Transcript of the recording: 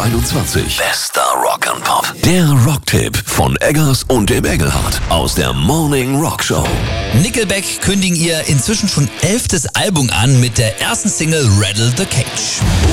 21. Bester Rock and Pop. Der Rocktipp von Eggers und dem Engelhardt aus der Morning Rock Show. Nickelback kündigen ihr inzwischen schon 11. Album an mit der ersten Single Rattle the Cage.